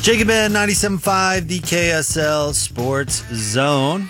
Jacob Ben, 97.5, the KSL Sports Zone.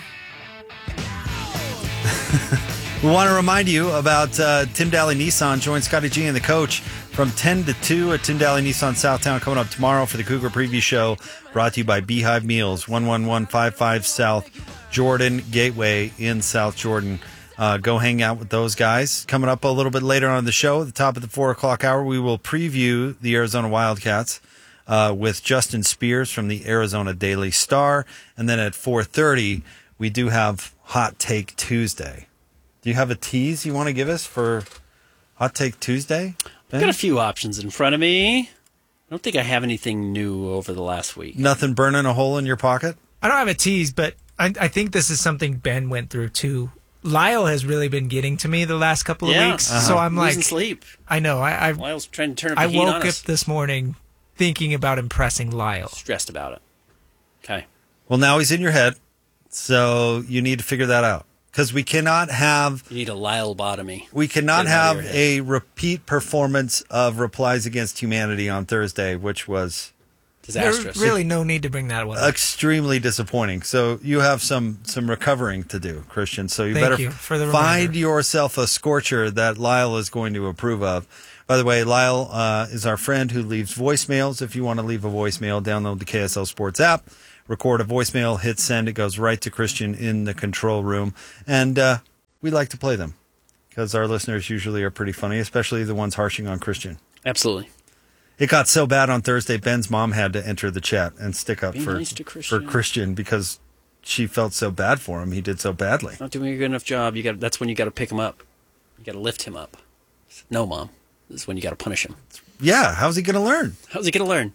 We want to remind you about Tim Daly Nissan. Join Scotty G and the coach from 10 to 2 at Tim Daly Nissan Southtown coming up tomorrow for the Cougar Preview Show, brought to you by Beehive Meals, 11155 South Jordan Gateway in South Jordan. Go hang out with those guys. Coming up a little bit later on in the show, at the top of the 4 o'clock hour, we will preview the Arizona Wildcats with Justin Spears from the Arizona Daily Star. And then at 4:30, we do have Hot Take Tuesday. Do you have a tease you want to give us for Hot Take Tuesday? I've got a few options in front of me. I don't think I have anything new over the last week. Nothing burning a hole in your pocket? I don't have a tease, but I think this is something Ben went through too. Lyle has really been getting to me the last couple of weeks, so I'm losing like, sleep. I know. Lyle's trying to turn up the heat on us. I woke up this morning thinking about impressing Lyle. Stressed about it. Okay. Well, now he's in your head, so you need to figure that out. Because we cannot have... You need a Lyle-botomy. We cannot have a repeat performance of Replies Against Humanity on Thursday, which was... disastrous. There's really no need to bring that one up. Extremely disappointing. So you have some recovering to do, Christian. So you Thank better you for the find reminder. yourself a scorcher that Lyle is going to approve of. By the way, Lyle is our friend who leaves voicemails. If you want to leave a voicemail, download the KSL Sports app, record a voicemail, hit send. It goes right to Christian in the control room. And we like to play them because our listeners usually are pretty funny, especially the ones harshing on Christian. Absolutely. It got so bad on Thursday, Ben's mom had to enter the chat and stick up for nice to Christian. for Christian because she felt so bad for him. He did so badly. Not doing a good enough job. That's when you got to pick him up. You got to lift him up. No, Mom. This is when you got to punish him. Yeah, how's he going to learn? How's he going to learn?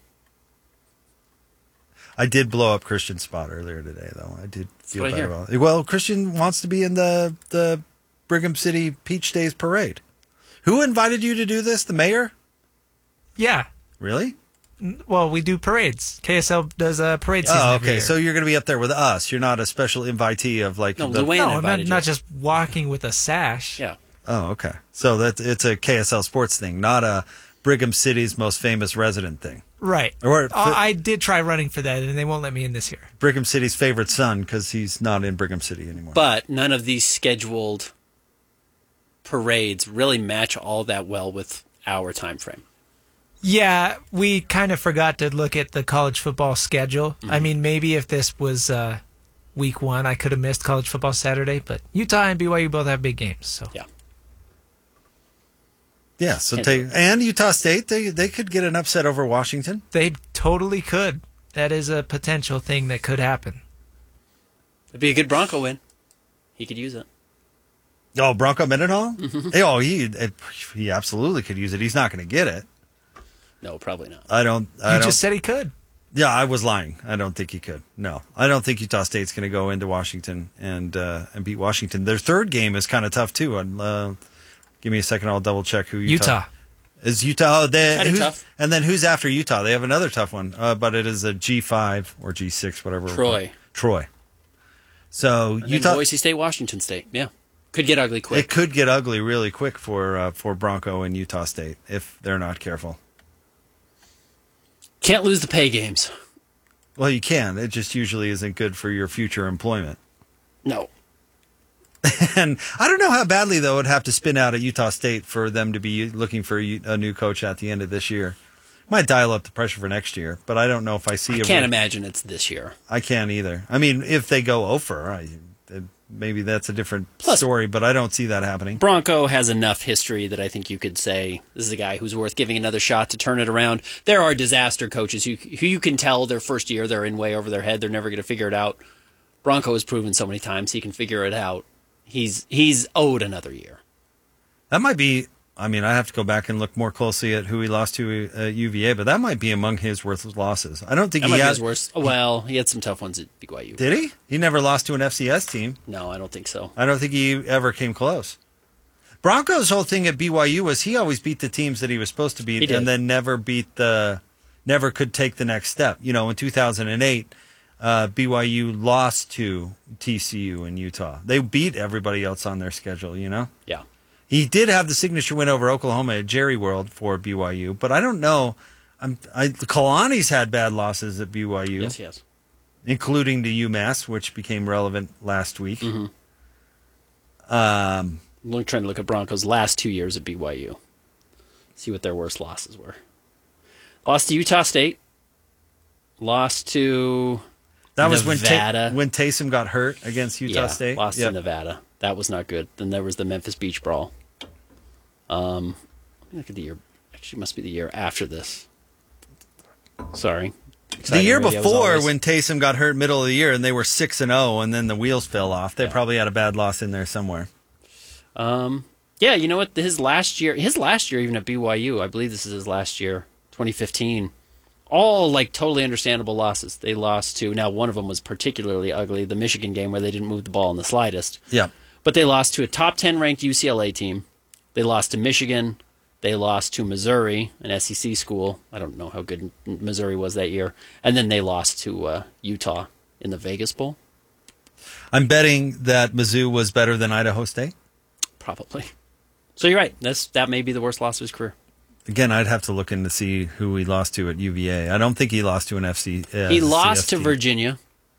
I did blow up Christian's spot earlier today, though. I did feel what I bad hear. about it. Well, Christian wants to be in the Brigham City Peach Days Parade. Who invited you to do this? The mayor? Yeah. Really? Well, we do parades. KSL does a parade season Oh, every okay. year. So you're going to be up there with us. You're not a special invitee of like... No, the... Luann No, I'm invited not you. just walking with a sash. Yeah. Oh, okay. So it's a KSL sports thing, not a Brigham City's most famous resident thing. Right. Or I did try running for that, and they won't let me in this year. Brigham City's favorite son because he's not in Brigham City anymore. But none of these scheduled parades really match all that well with our time frame. Yeah, we kind of forgot to look at the college football schedule. Mm-hmm. I mean, maybe if this was week 1, I could have missed college football Saturday, but Utah and BYU both have big games. So Yeah. Yeah, so Can't do and Utah State, they could get an upset over Washington. they totally could. That is a potential thing that could happen. It'd be a good Bronco win. He could use it. Oh, Bronco Mendenhall? Oh, he absolutely could use it. He's not going to get it. No, probably not. I You don't. just said he could. Yeah, I was lying. I don't think he could. No, I don't think Utah State's going to go into Washington and beat Washington. Their third game is kind of tough too. And give me a second. I'll double check who Utah. is. Utah. Kinda tough. And then who's after Utah? They have another tough one, but it is a G5 or G6, whatever. Troy. So And Utah. then Boise State, Washington State. Yeah. Could get ugly quick. It could get ugly really quick for Bronco and Utah State if they're not careful. Can't lose the pay games. Well, you can. It just usually isn't good for your future employment. No. And I don't know how badly, though, it would have to spin out at Utah State for them to be looking for a new coach at the end of this year. Might dial up the pressure for next year, but I don't know if I see I can't imagine it's this year. I can't either. I mean, if they go over, maybe that's a different Plus- story, but I don't see that happening. Bronco has enough history that I think you could say this is a guy who's worth giving another shot to turn it around. There are disaster coaches who you can tell their first year they're in way over their head. They're never going to figure it out. Bronco has proven so many times he can figure it out. He's owed another year. That might be, I mean, I have to go back and look more closely at who he lost to at UVA, but that might be among his worst losses. I don't think That he might be had. his worst. Well, he had some tough ones at BYU. Did he? He never lost to an FCS team. No, I don't think so. I don't think he ever came close. Broncos' whole thing at BYU was he always beat the teams that he was supposed to beat He did. and then never could take the next step. You know, in 2008, BYU lost to TCU in Utah. They beat everybody else on their schedule, you know? Yeah. He did have the signature win over Oklahoma at Jerry World for BYU, but I don't know. Kalani's had bad losses at BYU, Yes, yes. including to UMass, which became relevant last week. Mm-hmm. I'm trying to look at Broncos' last 2 years at BYU. See what their worst losses were. Lost to Utah State. Lost to That Nevada. was when Taysom got hurt against Utah State. Lost to Nevada. That was not good. Then there was the Memphis Beach Brawl. Look at the year. Actually, it must be the year after this. Sorry. The year before, when Taysom got hurt middle of the year, and they were 6-0, and then the wheels fell off. They probably had a bad loss in there somewhere. Yeah, you know what? His last year, even at BYU, I believe this is his last year, 2015. All like totally understandable losses. They lost to, now one of them was particularly ugly, the Michigan game where they didn't move the ball in the slightest. Yeah. But they lost to a top 10 ranked UCLA team. They lost to Michigan. They lost to Missouri, an SEC school. I don't know how good Missouri was that year. And then they lost to Utah in the Vegas Bowl. I'm betting that Mizzou was better than Idaho State. Probably. So you're right. That may be the worst loss of his career. Again, I'd have to look in to see who he lost to at UVA. I don't think he lost to an FC. He lost to Virginia.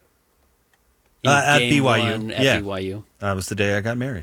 At BYU. At BYU. That was the day I got married.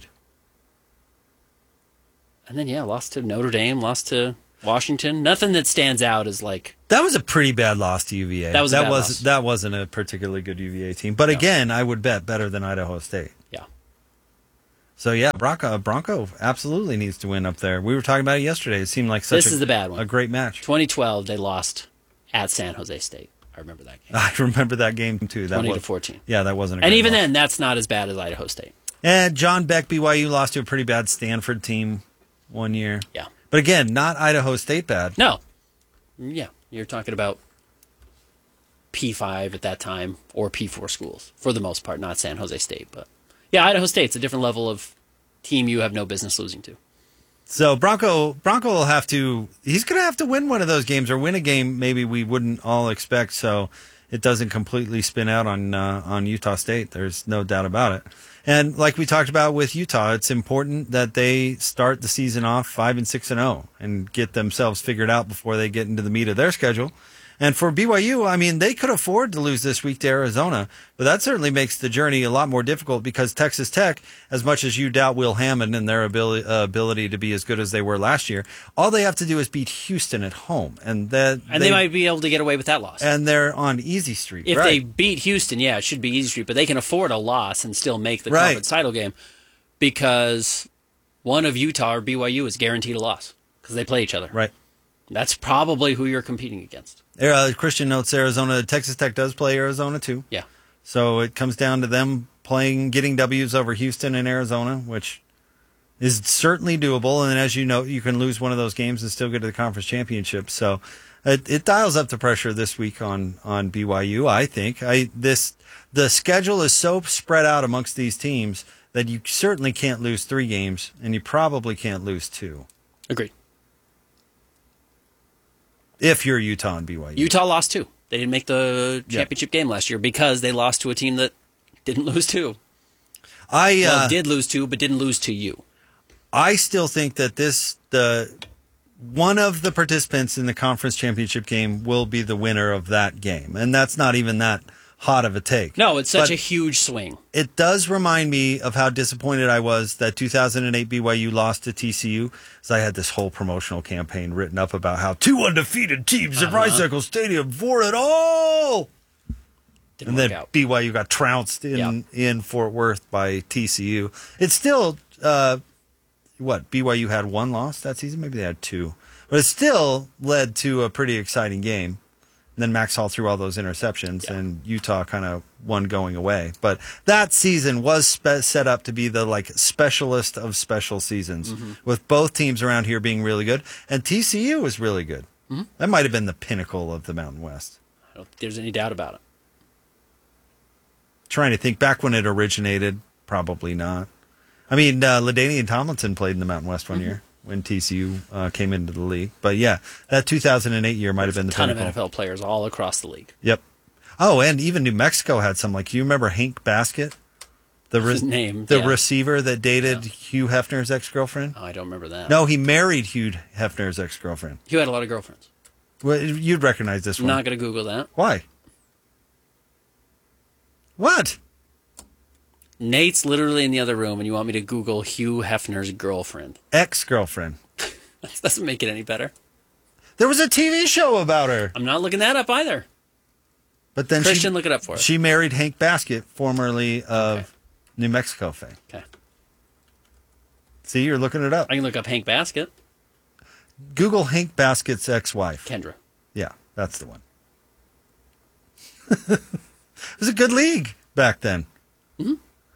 And then, lost to Notre Dame, lost to Washington. Nothing that stands out as like... That was a pretty bad loss to UVA. Loss. That wasn't a particularly good UVA team. But again, I would bet better than Idaho State. Yeah. So, Bronco absolutely needs to win up there. We were talking about it yesterday. It seemed like this is the bad one. A great match. 2012, they lost at San Jose State. I remember that game. I remember that game, too. 20-14. Yeah, that wasn't a And great even loss. then, that's not as bad as Idaho State. And John Beck, BYU, lost to a pretty bad Stanford team one year. Yeah. But again, not Idaho State bad. No. Yeah, you're talking about P5 at that time or P4 schools for the most part, not San Jose State. But yeah, Idaho State's a different level of team you have no business losing to. So Bronco will have to, he's going to have to win one of those games or win a game maybe we wouldn't all expect so it doesn't completely spin out on Utah State. There's no doubt about it. And like we talked about with Utah, it's important that they start the season off 5-6-0 and get themselves figured out before they get into the meat of their schedule. And for BYU, I mean, they could afford to lose this week to Arizona, but that certainly makes the journey a lot more difficult because Texas Tech, as much as you doubt Will Hammond and their ability to be as good as they were last year, all they have to do is beat Houston at home. And they might be able to get away with that loss. And they're on easy street. If they beat Houston, it should be easy street, but they can afford a loss and still make the conference title game because one of Utah or BYU is guaranteed a loss because they play each other. Right. That's probably who you're competing against. Christian notes Arizona. Texas Tech does play Arizona too. Yeah. So it comes down to them getting W's over Houston and Arizona, which is certainly doable. And as you know, you can lose one of those games and still get to the conference championship. So it dials up the pressure this week on BYU. I think the schedule is so spread out amongst these teams that you certainly can't lose 3 games, and you probably can't lose 2. Agreed. If you're Utah and BYU. Utah lost 2. They didn't make the championship game last year because they lost to a team that didn't lose 2. Did lose 2, but didn't lose to you. I still think that one of the participants in the conference championship game will be the winner of that game. And that's not even that hot of a take. No, it's such a huge swing. It does remind me of how disappointed I was that 2008 BYU lost to TCU. So I had this whole promotional campaign written up about how 2 undefeated teams at Rice Eccles Stadium for it all. Didn't work out. BYU got trounced in Fort Worth by TCU. It's still, BYU had 1 loss that season? Maybe they had 2. But it still led to a pretty exciting game. And then Max Hall threw all those interceptions, and Utah kind of won going away. But that season was set up to be the specialist of special seasons, with both teams around here being really good. And TCU was really good. Mm-hmm. That might have been the pinnacle of the Mountain West. I don't think there's any doubt about it. Trying to think back when it originated, probably not. I mean, LaDainian Tomlinson played in the Mountain West one year when TCU came into the league. But yeah, that 2008 year might have been the pinnacle. A ton of NFL players all across the league. Yep. Oh, and even New Mexico had some. You remember Hank Baskett? His name. The receiver that dated Hugh Hefner's ex-girlfriend? Oh, I don't remember that. No, he married Hugh Hefner's ex-girlfriend. Hugh had a lot of girlfriends. Well, you'd recognize this I'm one. not going to Google that. Why? What? Nate's literally in the other room, and you want me to Google Hugh Hefner's girlfriend. Ex-girlfriend. That doesn't make it any better. There was a TV show about her. I'm not looking that up either. But then Christian, look it up for us. She married Hank Baskett, formerly of New Mexico fame. Okay. See, you're looking it up. I can look up Hank Baskett. Google Hank Baskett's ex-wife. Kendra. Yeah, that's the one. It was a good league back then. Mm-hmm.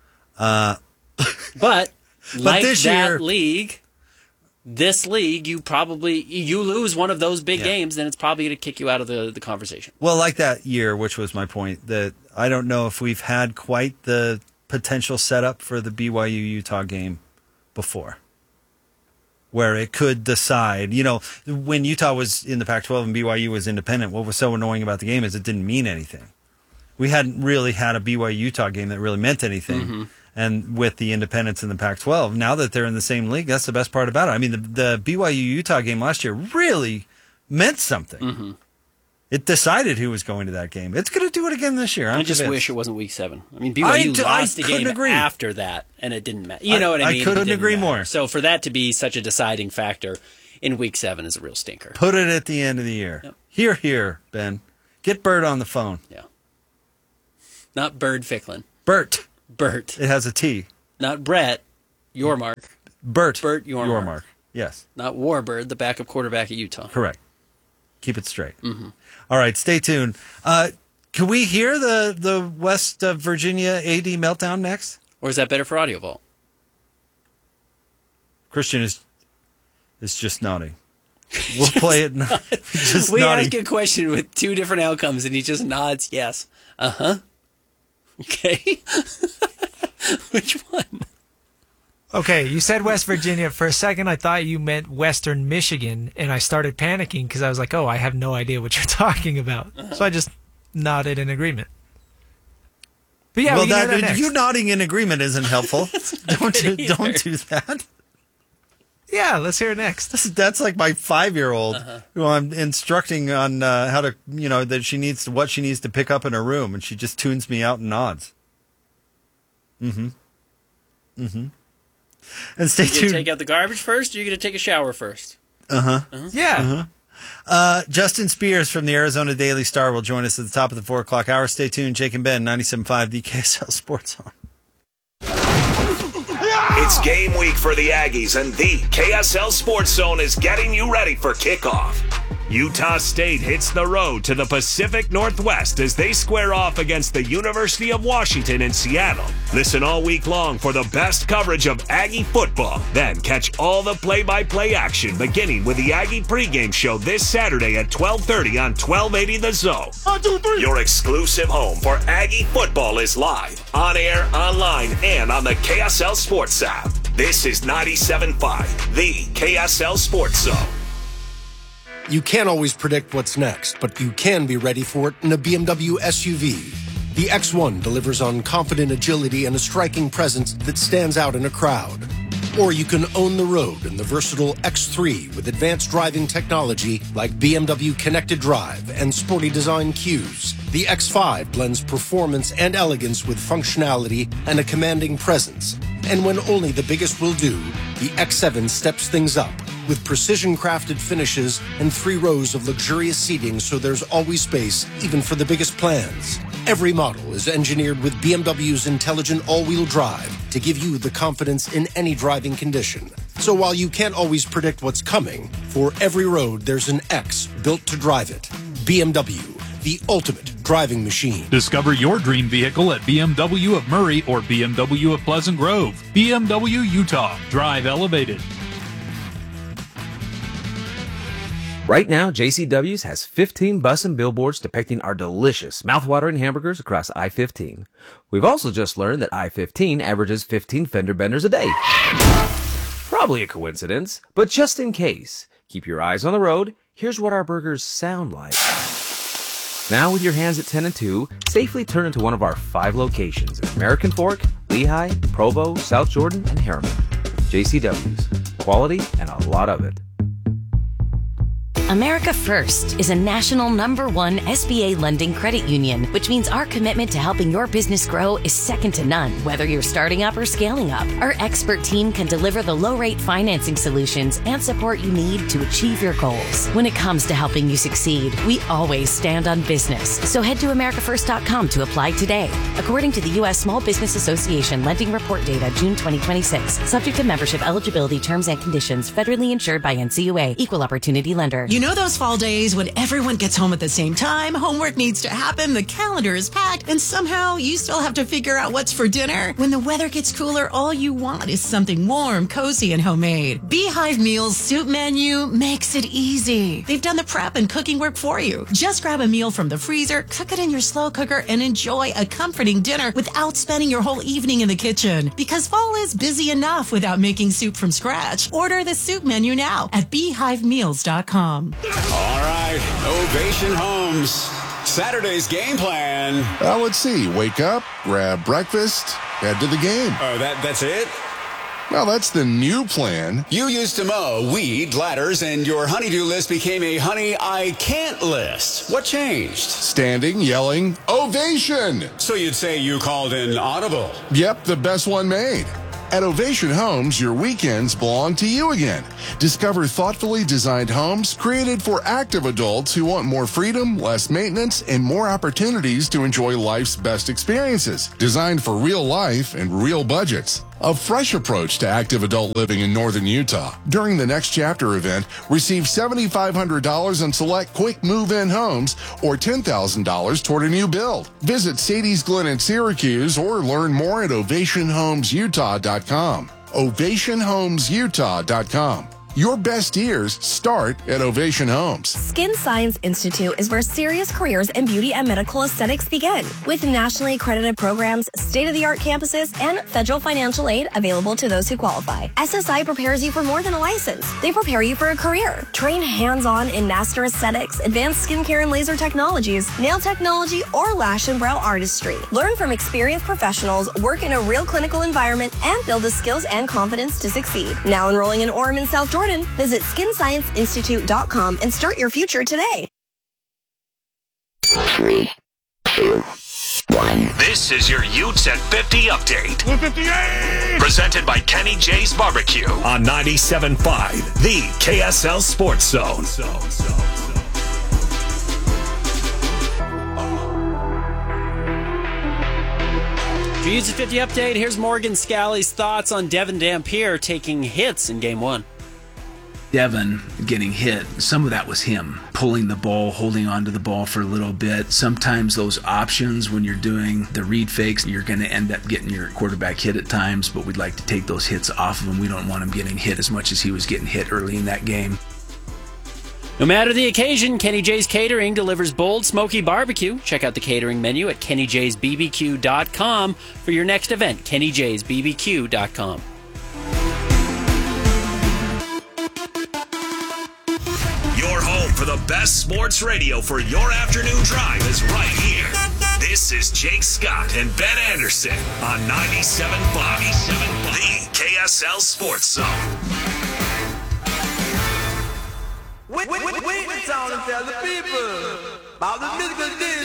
But like this that year, league, this league, you lose one of those big games, then it's probably going to kick you out of the conversation. Well, like that year, which was my point, that I don't know if we've had quite the potential setup for the BYU-Utah game before, where it could decide. You know, when Utah was in the Pac-12 and BYU was independent, what was so annoying about the game is it didn't mean anything. We hadn't really had a BYU-Utah game that really meant anything. Mm-hmm. And with the independents in the Pac-12, now that they're in the same league, that's the best part about it. I mean, the BYU-Utah game last year really meant something. Mm-hmm. It decided who was going to that game. It's going to do it again this year. I just wish it wasn't week 7. I mean, BYU lost the game after that, and it didn't matter. You know what I mean? I couldn't agree more. So for that to be such a deciding factor in week 7 is a real stinker. Put it at the end of the year. Yep. Here, Ben. Get Bert on the phone. Yeah. Not Bird Ficklin. Bert. Bert. It has a T. Not Brett Yormark. Bert Yormark. Yes. Not Warbird, the backup quarterback at Utah. Correct. Keep it straight. Mm-hmm. All right, stay tuned. Can we hear the West Virginia AD meltdown next? Or is that better for Audio Vault? Christian is just nodding. We'll play it. We ask a question with 2 different outcomes, and he just nods yes. Uh-huh. Okay. Which one? Okay, you said West Virginia. For a second, I thought you meant Western Michigan, and I started panicking because I was like, oh, I have no idea what you're talking about. So I just nodded in agreement. But yeah, well, you nodding in agreement isn't helpful. Don't do that. Yeah, let's hear it next. That's like my 5-year-old who I'm instructing on how to, that what she needs to pick up in her room, and she just tunes me out and nods. Mm-hmm. Mm-hmm. And stay tuned. You going to take out the garbage first, or are you going to take a shower first? Yeah. Justin Spears from the Arizona Daily Star will join us at the top of the 4 o'clock hour. Stay tuned. Jake and Ben, 97.5, the KSL Sports Zone. It's game week for the Aggies, and the KSL Sports Zone is getting you ready for kickoff. Utah State hits the road to the Pacific Northwest as they square off against the University of Washington in Seattle. Listen all week long for the best coverage of Aggie football. Then catch all the play-by-play action, beginning with the Aggie pregame show this Saturday at 12:30 on 1280 The Zone. 1, 2, 3. Your exclusive home for Aggie football is live, on air, online, and on the KSL Sports app. This is 97.5, the KSL Sports Zone. You can't always predict what's next, but you can be ready for it in a BMW SUV. The X1 delivers on confident agility and a striking presence that stands out in a crowd. Or you can own the road in the versatile X3 with advanced driving technology like BMW Connected Drive and sporty design cues. The X5 blends performance and elegance with functionality and a commanding presence. And when only the biggest will do, the X7 steps things up with precision-crafted finishes and 3 rows of luxurious seating, so there's always space, even for the biggest plans. Every model is engineered with BMW's intelligent all-wheel drive to give you the confidence in any driving condition. So while you can't always predict what's coming, for every road there's an X built to drive it. BMW, the ultimate driving machine. Discover your dream vehicle at BMW of Murray or BMW of Pleasant Grove. BMW Utah. Drive elevated. Right now, JCW's has 15 bus and billboards depicting our delicious, mouthwatering hamburgers across I-15. We've also just learned that I-15 averages 15 fender benders a day. Probably a coincidence, but just in case, keep your eyes on the road. Here's what our burgers sound like. Now with your hands at 10 and 2, safely turn into one of our 5 locations in American Fork, Lehigh, Provo, South Jordan, and Harriman. JCW's. Quality and a lot of it. America First is a national #1 SBA lending credit union, which means our commitment to helping your business grow is second to none. Whether you're starting up or scaling up, our expert team can deliver the low-rate financing solutions and support you need to achieve your goals. When it comes to helping you succeed, we always stand on business. So head to americafirst.com to apply today. According to the U.S. Small Business Association Lending Report Data, June 2026, subject to membership eligibility, terms and conditions, federally insured by NCUA, Equal Opportunity Lender. You know those fall days when everyone gets home at the same time, homework needs to happen, the calendar is packed, and somehow you still have to figure out what's for dinner? When the weather gets cooler, all you want is something warm, cozy, and homemade. Beehive Meals soup menu makes it easy. They've done the prep and cooking work for you. Just grab a meal from the freezer, cook it in your slow cooker, and enjoy a comforting dinner without spending your whole evening in the kitchen. Because fall is busy enough without making soup from scratch. Order the soup menu now at beehivemeals.com. All right, Ovation Homes. Saturday's game plan. Let's see. Wake up, grab breakfast, head to the game. Oh, that's it? Well, that's the new plan. You used to mow, weed, ladders, and your honeydew list became a honey I can't list. What changed? Standing, yelling, ovation! So you'd say you called in audible. Yep, the best one made. At Ovation Homes, your weekends belong to you again. Discover thoughtfully designed homes created for active adults who want more freedom, less maintenance, and more opportunities to enjoy life's best experiences. Designed for real life and real budgets. A fresh approach to active adult living in northern Utah. During the Next Chapter event, receive $7,500 on select quick move-in homes or $10,000 toward a new build. Visit Sadie's Glen in Syracuse or learn more at ovationhomesutah.com. ovationhomesutah.com. Your best years start at Ovation Homes. Skin Science Institute is where serious careers in beauty and medical aesthetics begin. With nationally accredited programs, state-of-the-art campuses, and federal financial aid available to those who qualify. SSI prepares you for more than a license. They prepare you for a career. Train hands-on in master aesthetics, advanced skincare and laser technologies, nail technology, or lash and brow artistry. Learn from experienced professionals, work in a real clinical environment, and build the skills and confidence to succeed. Now enrolling in Orem and South Jordan, visit skinscienceinstitute.com and start your future today. 3, 2, 1. This is your Utes at 50 update. 158! Presented by Kenny J's Barbecue on 97.5, the KSL Sports Zone. Utes at 50 update. Here's Morgan Scalley's thoughts on Devin Dampier taking hits in Game 1. Devin getting hit, some of that was him pulling the ball, holding onto the ball for a little bit. Sometimes those options when you're doing the read fakes, you're going to end up getting your quarterback hit at times, but we'd like to take those hits off of him. We don't want him getting hit as much as he was getting hit early in that game. No matter the occasion, Kenny J's Catering delivers bold, smoky barbecue. Check out the catering menu at kennyjsbbq.com for your next event, kennyjsbbq.com. Your home for the best sports radio for your afternoon drive is right here. This is Jake Scott and Ben Anderson on 97.5, the KSL Sports Zone. Wait, it's on and tell the people about the musical